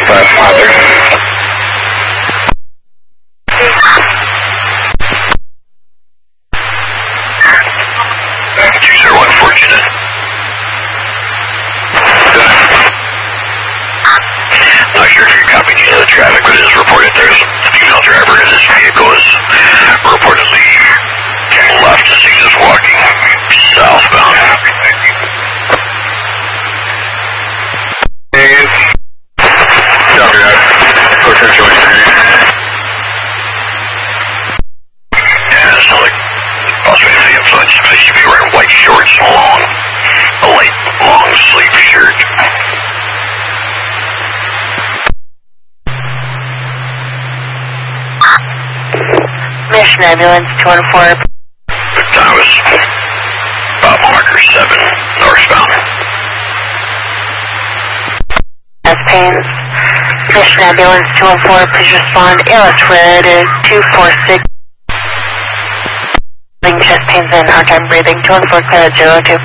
Traffic, but it is reported there's a female driver in this vehicle is reportedly left as he is walking southbound. Yeah, it's not like possibly the influence. He should be wearing white shorts and a light long sleeve shirt. Mission Ambulance 214. That was Bob Marker 7, northbound. Chest pains. Mission Ambulance 214, please respond. ALS red 246. Chest pains and hard time breathing. 214 clear at 02.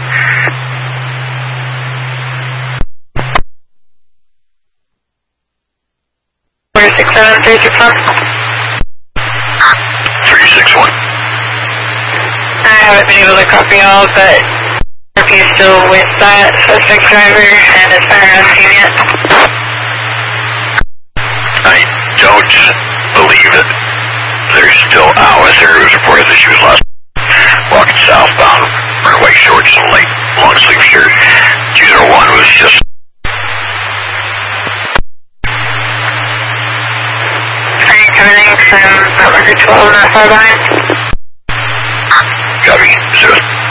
I haven't been able to copy all, but he's still with that suspect driver and his fire rescue yet. I don't believe it. There's still hours here. It was reported that she was last walking southbound, wearing white shorts and light long sleeve shirt. 201 was just. Are you coming in from Bob Marker 12 on that far behind?